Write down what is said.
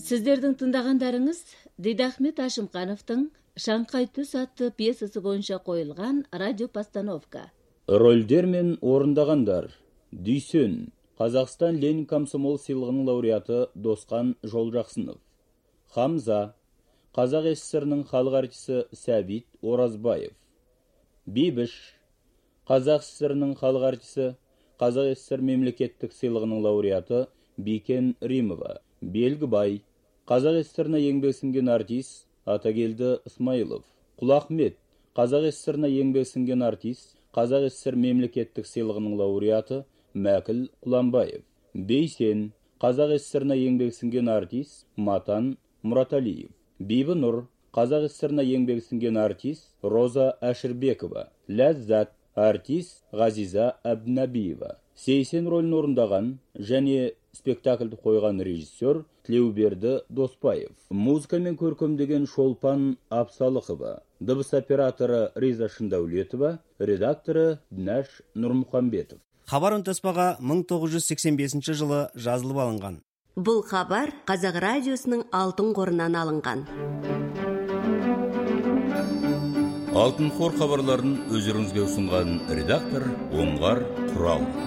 Сіздердің тыңдағандарыңыз Дидахмет Ашымқановтың «Шаңқай түс» атты пьесасы бойынша қойылған радиопостановка. Рөлдер мен орындағандар: Дүйсен, Қазақстан Ленин комсомол сыйлығының лауреаты Досқан Жолжақсынов. Хамза, Қазақ СССР-ның халық артисі Сәбит Оразбаев. Бибіш, Қазақ СССР-ның халық артисі, Қазақ СССР мемлекеттік сыйлығының лауреаты Бикен Римова. Белгібай, Қазақ СССР-на еңбек сіңген артист Атагелді Исмаилов. Құлахмет, Қазақ СССР-на еңбек сіңген артист, Қазақ СССР мемлекеттік сыйлығының лауреаты Мәкіл Құланбаев. Бейсен, Қазақ СССР-на еңбек сіңген артист Матан Мұраталиев. Бибінұр, Қазақ СССР-на еңбек сіңген артист Роза Әшірбекова. Ләззат, артист Ғазиза Әбдінәбиева. Сейсен рөлін орындаған және спектакльді қойған режиссер Тілеуберді Доспаев. Музыка мен көркемдеген Шолпан Абсалықова. Дыбыс операторы Риза Шындаулетова, редакторы Дінаш Нұрмұхамбетов. Хабар үнтаспаға 1985 жылы жазылып алынған. Бұл хабар Қазақ радиосының алтын қорынан алынған. Алтын қор хабарларын өздеріңізге ұсынған редактор Оңғар Құрал.